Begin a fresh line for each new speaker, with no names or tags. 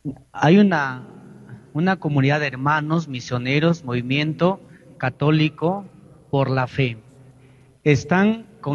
Hay una comunidad de hermanos misioneros, movimiento católico por la fe. Están